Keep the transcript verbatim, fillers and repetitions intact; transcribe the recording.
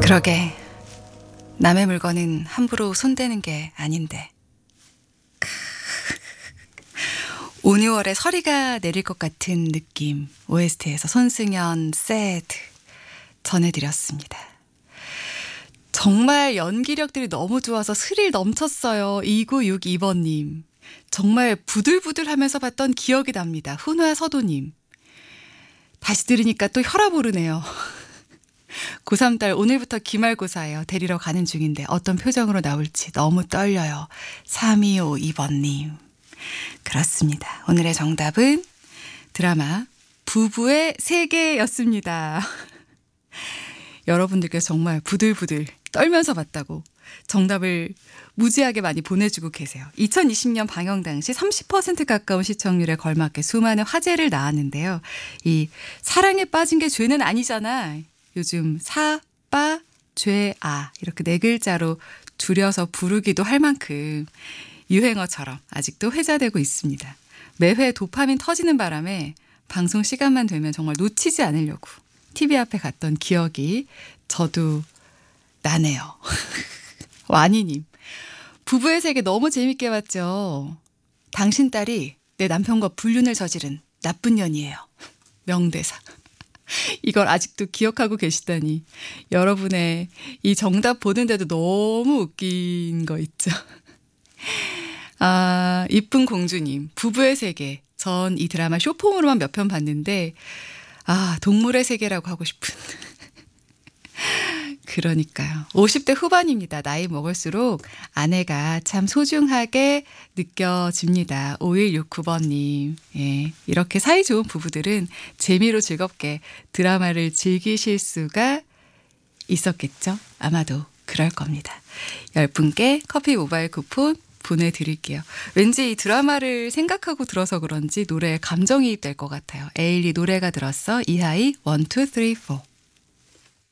그러게 남의 물건은 함부로 손대는 게 아닌데. 온 유월에 서리가 내릴 것 같은 느낌, 오에스티에서 손승연 새드 전해드렸습니다. 정말 연기력들이 너무 좋아서 스릴 넘쳤어요. 이구육이 번님. 정말 부들부들하면서 봤던 기억이 납니다. 훈화 서도님. 다시 들으니까 또 혈압 오르네요. 고삼 딸 오늘부터 기말고사예요. 데리러 가는 중인데 어떤 표정으로 나올지 너무 떨려요. 삼이오이 번님. 그렇습니다. 오늘의 정답은 드라마 부부의 세계였습니다. 여러분들께서 정말 부들부들 떨면서 봤다고 정답을 무지하게 많이 보내주고 계세요. 이천이십 년 방영 당시 삼십 퍼센트 가까운 시청률에 걸맞게 수많은 화제를 낳았는데요. 이 사랑에 빠진 게 죄는 아니잖아. 요즘 사, 빠, 죄, 아 이렇게 네 글자로 줄여서 부르기도 할 만큼 유행어처럼 아직도 회자되고 있습니다. 매회 도파민 터지는 바람에 방송 시간만 되면 정말 놓치지 않으려고 티비 앞에 갔던 기억이 저도 나네요. 와니님. 부부의 세계 너무 재밌게 봤죠. 당신 딸이 내 남편과 불륜을 저지른 나쁜 년이에요. 명대사. 이걸 아직도 기억하고 계시다니. 여러분의 이 정답 보는데도 너무 웃긴 거 있죠. 아, 이쁜 공주님. 부부의 세계. 전 이 드라마 쇼폼으로만 몇 편 봤는데 아, 동물의 세계라고 하고 싶은. 그러니까요. 오십 대 후반입니다. 나이 먹을수록 아내가 참 소중하게 느껴집니다. 오일육구 번님. 예, 이렇게 사이좋은 부부들은 재미로 즐겁게 드라마를 즐기실 수가 있었겠죠? 아마도 그럴 겁니다. 열 분께 커피 모바일 쿠폰 보내드릴게요. 왠지 이 드라마를 생각하고 들어서 그런지 노래에 감정이입 될 것 같아요. 에일리 노래가 들었어. 이하이 원, 투, 쓰리, 포.